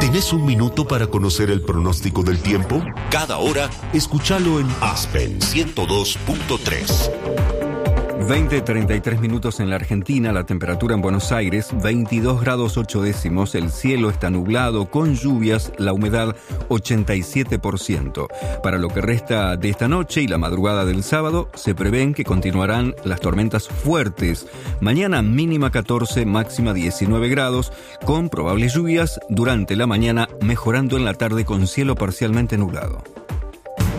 ¿Tenés un minuto para conocer el pronóstico del tiempo? Cada hora, escúchalo en Aspen 102.3. 20:33 minutos en la Argentina, la temperatura en Buenos Aires 22 grados 8 décimos, el cielo está nublado con lluvias, la humedad 87%. Para lo que resta de esta noche y la madrugada del sábado, se prevén que continuarán las tormentas fuertes. Mañana mínima 14, máxima 19 grados, con probables lluvias durante la mañana, mejorando en la tarde con cielo parcialmente nublado.